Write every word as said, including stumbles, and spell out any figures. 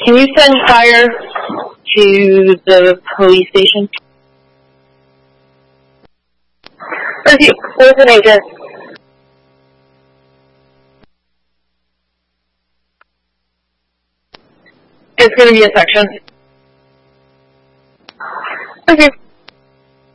Can you send fire to the police station? Okay, where's an agent? It's going to be a section. Okay.